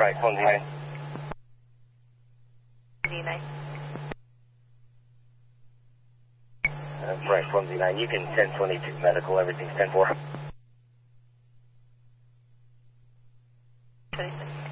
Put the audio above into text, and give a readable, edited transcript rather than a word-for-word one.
Right, 109. Right, 109. You can 1022 medical, everything's 10-4. 26.